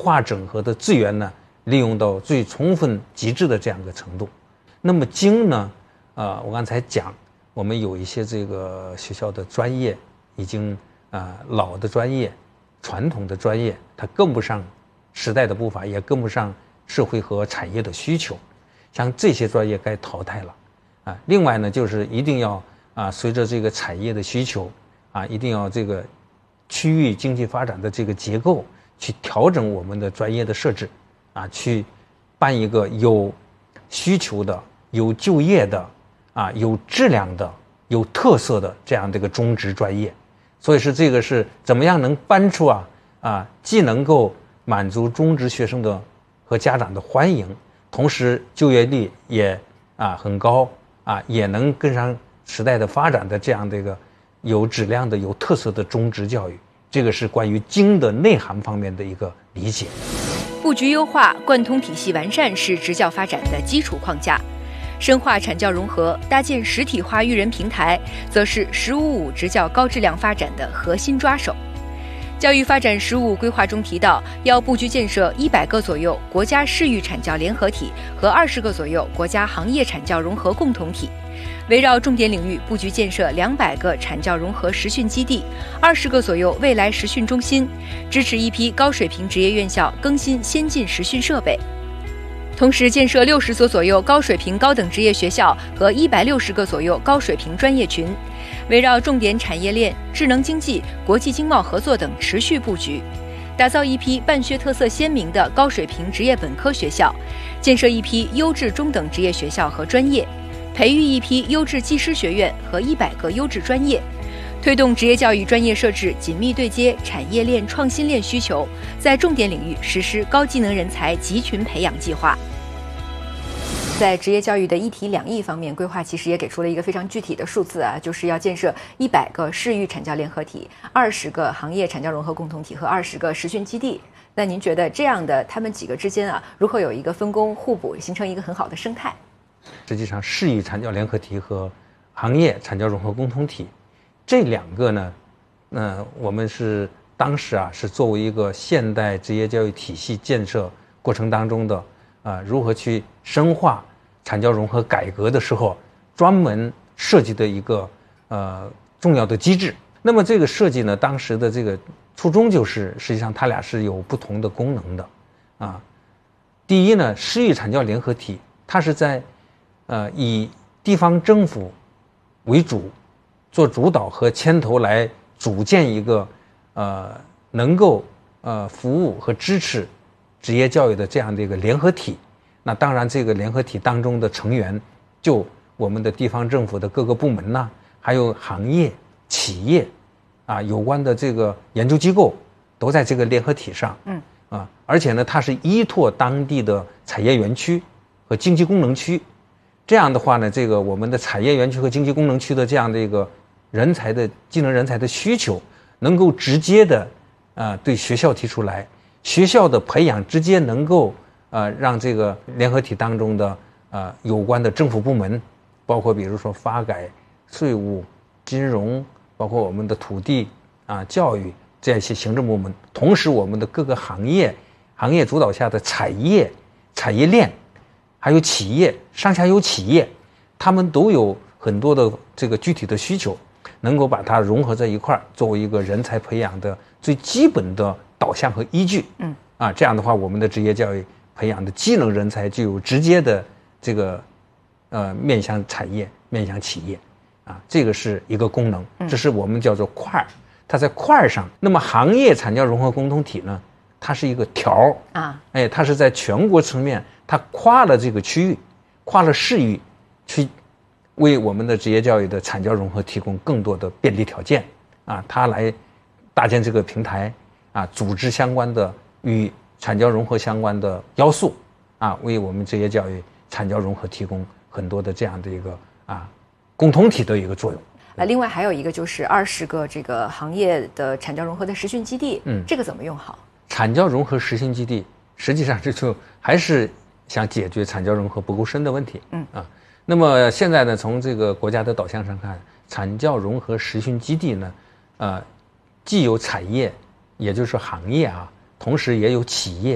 化整合的资源呢利用到最充分极致的这样一个程度。那么精呢，我刚才讲，我们有一些这个学校的专业已经老的专业、传统的专业，它跟不上时代的步伐，也跟不上社会和产业的需求，像这些专业该淘汰了另外呢，就是一定要随着这个产业的需求一定要这个区域经济发展的这个结构去调整我们的专业的设置去办一个有需求的、有就业的有质量的、有特色的这样的一个中职专业。所以说这个是怎么样能搬出既能够满足中职学生的和家长的欢迎，同时就业率也很高也能跟上时代的发展的这样的一个有质量的、有特色的中职教育。这个是关于精的内涵方面的一个理解。 布局优化、贯通体系完善是职教发展的基础框架，深化产教融合，搭建实体化育人平台，则是“15+5”职教高质量发展的核心抓手。教育发展“15+5”规划中提到，要布局建设100个左右国家市域产教联合体和20个左右国家行业产教融合共同体，围绕重点领域布局建设200个产教融合实训基地，20个左右未来实训中心，支持一批高水平职业院校更新先进实训设备。同时建设60所左右高水平高等职业学校和160个左右高水平专业群，围绕重点产业链、智能经济、国际经贸合作等持续布局，打造一批办学特色鲜明的高水平职业本科学校，建设一批优质中等职业学校和专业，培育一批优质技师学院和100个优质专业，推动职业教育专业设置紧密对接产业链、创新链需求，在重点领域实施高技能人才集群培养计划。在职业教育的1体2翼方面，规划其实也给出了一个非常具体的数字就是要建设100个市域产教联合体、20个行业产教融合共同体和20个实训基地。那您觉得这样的他们几个之间如何有一个分工互补，形成一个很好的生态？ 实际上，市域产教联合体和行业产教融合共同体这2个呢，我们是当时是作为一个现代职业教育体系建设过程当中的如何去深化产教融合改革的时候专门设计的一个重要的机制。那么这个设计呢，当时的这个初衷就是实际上它俩是有不同的功能的第一呢，市域产教联合体它是在以地方政府为主，做主导和牵头来组建一个能够服务和支持职业教育的这样的一个联合体。那当然这个联合体当中的成员就我们的地方政府的各个部门还有行业企业有关的这个研究机构都在这个联合体上而且呢它是依托当地的产业园区和经济功能区。这样的话呢，这个我们的产业园区和经济功能区的这样的一个人才的技能人才的需求能够直接的对学校提出来，学校的培养直接能够让这个联合体当中的有关的政府部门，包括比如说发改、税务、金融，包括我们的土地教育这样一些行政部门，同时我们的各个行业主导下的产业链，还有企业上下游企业，他们都有很多的这个具体的需求，能够把它融合在一块儿，作为一个人才培养的最基本的导向和依据。这样的话，我们的职业教育培养的技能人才就有直接的这个面向产业、面向企业这个是一个功能，这是我们叫做块儿，它在块儿上。那么行业产教融合共同体呢，它是一个条它是在全国层面，它跨了这个区域，跨了市域，去为我们的职业教育的产教融合提供更多的便利条件它来搭建这个平台组织相关的与产教融合相关的要素为我们职业教育产教融合提供很多的这样的一个共同体的一个作用。 另外还有一个就是20个这个行业的产教融合的实训基地，这个怎么用好？ 产教融合实训基地实际上这就还是想解决产教融合不够深的问题。那么现在呢，从这个国家的导向上看，产教融合实训基地呢，既有产业，也就是行业同时也有企业。